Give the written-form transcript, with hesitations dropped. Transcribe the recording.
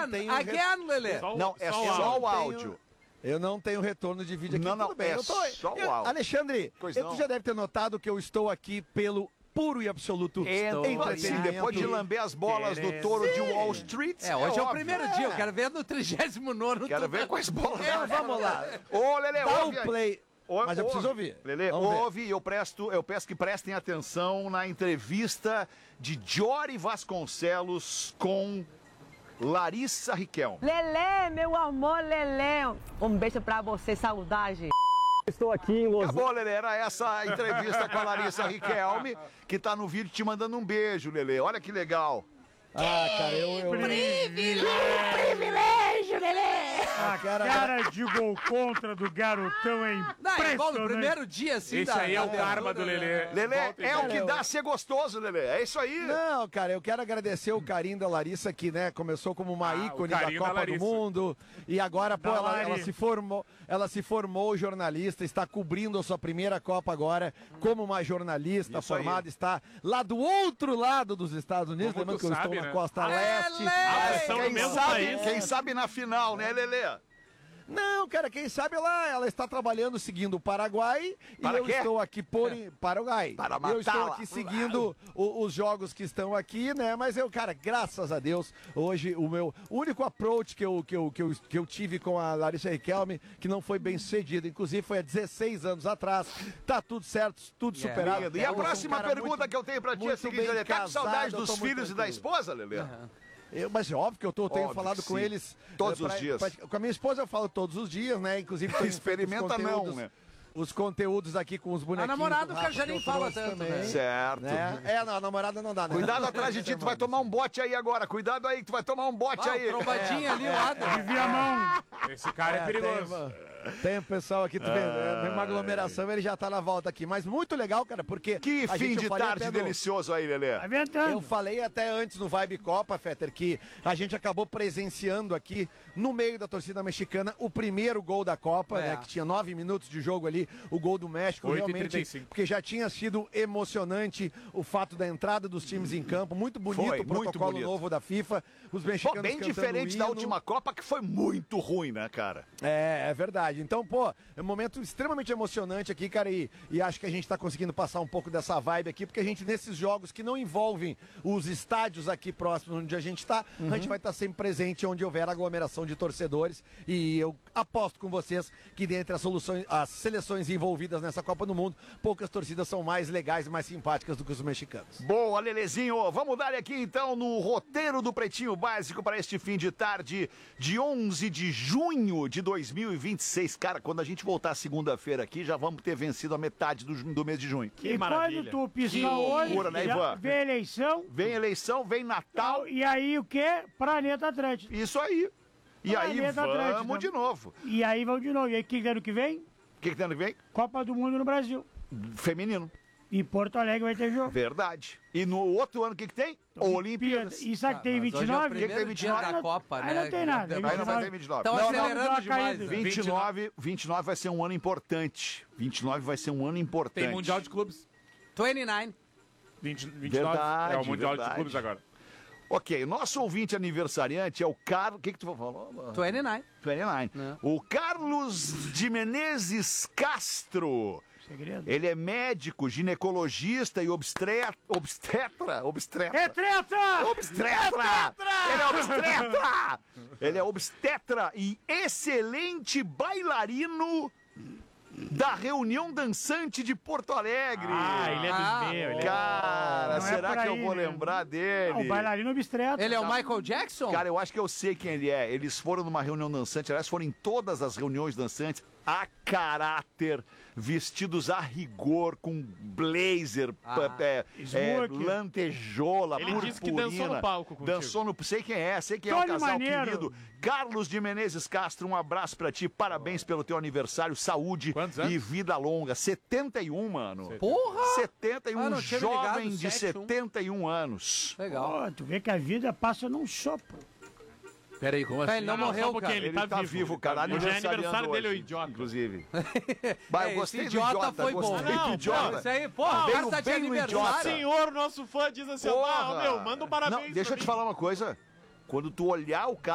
Again, Lelê. Não, é só o áudio. Eu não tenho retorno de vídeo aqui. Não, é só o áudio. Alexandre, tu já deve ter notado que eu estou aqui pelo puro e absoluto entretenimento. Depois de lamber as bolas do touro de Wall Street. Hoje é o primeiro dia, eu quero ver no 39º. Quero ver com as bolas. Vamos lá. Ô, Lelê, dá ouve o play. Mas eu preciso ouvir. Lelê, ouve e eu peço que prestem atenção na entrevista de Jory Vasconcelos com Larissa Riquelme. Lelê, meu amor, Lelê. Um beijo pra você, saudade. Estou aqui em Los Angeles. Acabou, Lelê, era essa a entrevista com a Larissa Riquelme, que tá no vídeo te mandando um beijo, Lelê. Olha que legal. Cara, Privilégio, Lelê! A cara de gol contra do garotão é impressionante. No primeiro dia, assim. Esse aí é o karma do Lelê. Lelê, é o que dá ser gostoso, Lelê. É isso aí. Não, cara, eu quero agradecer o carinho da Larissa, que, né, começou como uma ícone da Copa do Mundo. E agora, pô, ela se formou jornalista, está cobrindo a sua primeira Copa agora como uma jornalista isso formada, aí. Está lá do outro lado dos Estados Unidos, Como lembrando que eu sabe, estou né? na costa leste. Quem sabe na final, né, Lelê? Não, cara, quem sabe ela está trabalhando seguindo o Paraguai Para e eu quê? estou aqui por Paraguai. Para Eu estou matá-la. aqui seguindo os jogos que estão aqui, né? Mas eu, cara, graças a Deus, hoje o meu único approach que eu tive com a Larissa Riquelme, que não foi bem sucedido, inclusive foi há 16 anos atrás, tá tudo certo, tudo superado. E a próxima pergunta que eu tenho pra ti é a seguinte, Lelê, tá com saudade dos filhos e da esposa, Lelê? Mas é óbvio que eu tenho falado com eles todos os dias. Com a minha esposa eu falo todos os dias, né? Inclusive experimenta não, né? Os conteúdos aqui com os bonequinhos. A namorada o cara já nem fala tanto, também, né? Certo. Né? Não, a namorada não dá, né? Cuidado atrás de ti, tu vai tomar um bote aí agora. Cuidado aí, que tu vai tomar um bote aí. Trombadinha ali, o lado. Desvia a mão. Esse cara é perigoso. Tem o pessoal aqui, tu vê, uma aglomeração, ele já tá na volta aqui. Mas muito legal, cara, porque... Que fim de tarde delicioso aí, Lelê. Eu falei até antes no Vibe Copa, Fetter, que a gente acabou presenciando aqui, no meio da torcida mexicana, o primeiro gol da Copa, né? Que tinha 9 minutos de jogo ali, o gol do México, realmente, porque já tinha sido emocionante o fato da entrada dos times em campo, muito bonito o protocolo novo da FIFA, os mexicanos bem diferente da última Copa, que foi muito ruim, né, cara? É verdade. Então, pô, é um momento extremamente emocionante aqui, cara, e acho que a gente tá conseguindo passar um pouco dessa vibe aqui, porque a gente, nesses jogos que não envolvem os estádios aqui próximos onde a gente tá, a gente vai estar sempre presente onde houver aglomeração de torcedores, e eu aposto com vocês que dentre as seleções envolvidas nessa Copa do Mundo, poucas torcidas são mais legais e mais simpáticas do que os mexicanos. Boa, Lelezinho. Vamos dar aqui então no roteiro do Pretinho Básico para este fim de tarde de 11 de junho de 2026. Cara, quando a gente voltar segunda-feira aqui, já vamos ter vencido a metade do mês de junho. Que maravilha. Quando tu pisca hoje, loucura, né, Ivan? vem eleição. Vem Natal. E aí o quê? Planeta Atlântico. Isso aí. E aí vamos de novo. E aí vamos de novo. E aí, o que ano que vem? O que ano que vem? Copa do Mundo no Brasil. Feminino. E Porto Alegre vai ter jogo. Verdade. E no outro ano o que tem? Olimpíadas. E sabe que tem 29? O que tem 29 da Copa, né? Aí não tem nada. Aí não vai ter 29. Estão acelerando demais. 29 vai ser um ano importante. 29 vai ser um ano importante. Tem Mundial de Clubes. 29. 29 verdade, é o Mundial verdade. de Clubes agora. Ok, nosso ouvinte aniversariante é o Carlos... O que tu falou? 29. 29. O Carlos de Menezes Castro. Segredo. Ele é médico, ginecologista e obstetra. É treta! Obstetra! Ele é obstetra! Ele é obstetra e excelente bailarino da Reunião Dançante de Porto Alegre. Ele é dos meus. Cara, será que eu vou né? lembrar dele? O bailarino obstetra. Ele é o Michael Jackson? Cara, eu acho que eu sei quem ele é. Eles foram numa reunião dançante, aliás, foram em todas as reuniões dançantes, a caráter, vestidos a rigor, com blazer, lantejola, ele purpurina. disse que dançou no palco contigo. Sei quem é Tony o casal Maneiro. querido. Carlos de Menezes Castro, um abraço pra ti, parabéns pelo teu aniversário, saúde e vida longa. 71, mano. Porra! 71, não tinha me ligado, jovem de 71 anos. Legal. Tu vê que a vida passa num sopro. Peraí, como assim? Ele não morreu, cara. Ele tá vivo, cara. Hoje é aniversário dele, o hoje, idiota. inclusive. Bah, eu gostei esse idiota do foi bom. gostei do idiota. Isso aí, porra, o cara tá de bem no aniversário. idiota. Senhor, nosso fã, diz assim, Porra. meu, manda um parabéns. Não, deixa eu te falar uma coisa. Quando tu olhar o cara